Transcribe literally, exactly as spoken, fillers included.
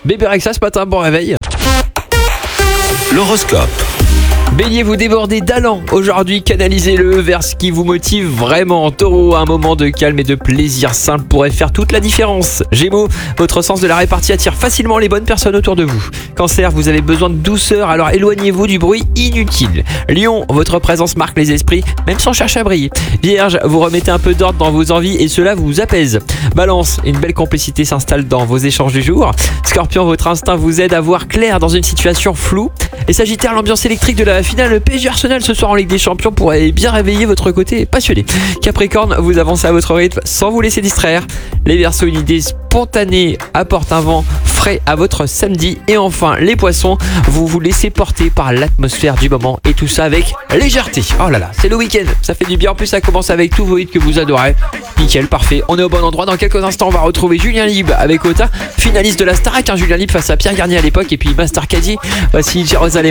Bébé Rexa ce matin, bon réveil. L'horoscope. Bélier, vous débordez d'allant. Aujourd'hui, canalisez-le vers ce qui vous motive vraiment. Taureau, un moment de calme et de plaisir simple pourrait faire toute la différence. Gémeaux, votre sens de la répartie attire facilement les bonnes personnes autour de vous. Cancer, vous avez besoin de douceur, alors éloignez-vous du bruit inutile. Lion, votre présence marque les esprits, même sans chercher à briller. Vierge, vous remettez un peu d'ordre dans vos envies et cela vous apaise. Balance, une belle complicité s'installe dans vos échanges du jour. Scorpion, votre instinct vous aide à voir clair dans une situation floue. Et Sagittaire, l'ambiance électrique de la finale P S G Arsenal ce soir en Ligue des Champions pourrait bien réveiller votre côté passionné. Capricorne, vous avancez à votre rythme sans vous laisser distraire. Les Verseaux, une idée spontanée apporte un vent frais à votre samedi. Et enfin, les Poissons, vous vous laissez porter par l'atmosphère du moment et tout ça avec légèreté. Oh là là, c'est le week-end, ça fait du bien. En plus, ça commence avec tous vos hits que vous adorez. Nickel, parfait, on est au bon endroit. Dans quelques instants, on va retrouver Julien Lib avec Ota, finaliste de la Starac. Hein, Julien Lib face à Pierre Garnier à l'époque et puis Master Caddy. Voici Jérusalem.